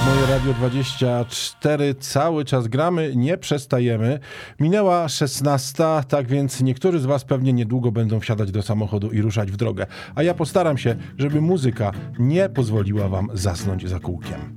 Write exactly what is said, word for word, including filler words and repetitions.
Moje Radio dwadzieścia cztery, cały czas gramy, nie przestajemy. Minęła szesnasta, tak więc niektórzy z was pewnie niedługo będą wsiadać do samochodu i ruszać w drogę. A ja postaram się, żeby muzyka nie pozwoliła wam zasnąć za kółkiem.